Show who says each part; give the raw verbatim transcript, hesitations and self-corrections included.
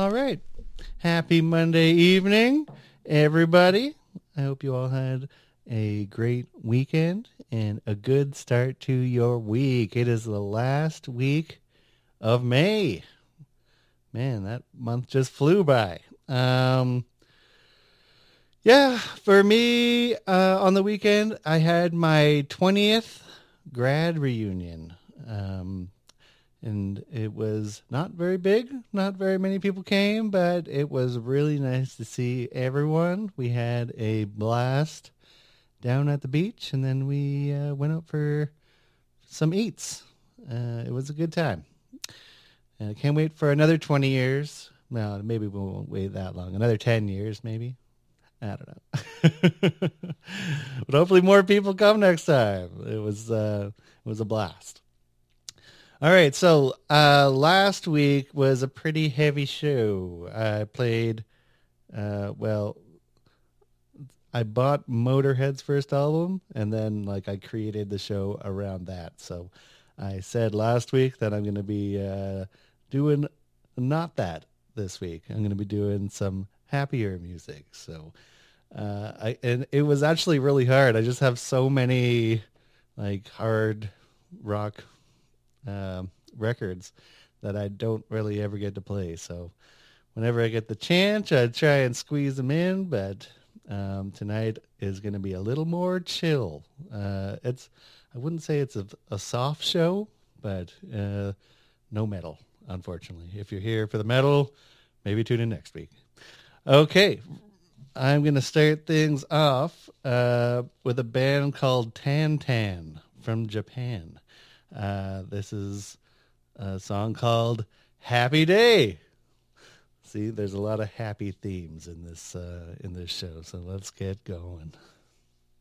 Speaker 1: All right. Happy Monday evening, everybody. I hope you all had a great weekend and a good start to your week. It is the last week of May. Man, that month just flew by. Um, yeah, for me, uh, on the weekend, I had my twentieth grad reunion. Um, and it was not very big. Not very many people came, but it was really nice to see everyone. We had a blast down at the beach, and then we uh, went out for some eats. Uh, it was a good time. And I can't wait for another twenty years. No, maybe we won't wait that long. Another ten years, maybe. I don't know. But hopefully more people come next time. It was uh, it was a blast. All right, so uh, last week was a pretty heavy show. I played, uh, well, I bought Motorhead's first album, and then like I created the show around that. So I said last week that I'm going to be uh, doing not that this week. I'm going to be doing some happier music. So uh, I and it was actually really hard. I just have so many like hard rock Um, records that I don't really ever get to play. So whenever I get the chance, I try and squeeze them in. But um, tonight is going to be a little more chill. Uh, it's I wouldn't say it's a, a soft show, but uh, no metal, unfortunately. If you're here for the metal, maybe tune in next week. Okay, I'm going to start things off uh, with a band called Tan Tan from Japan. Uh, this is a song called Happy Day. See, there's a lot of happy themes in this uh, in this show, so let's get going.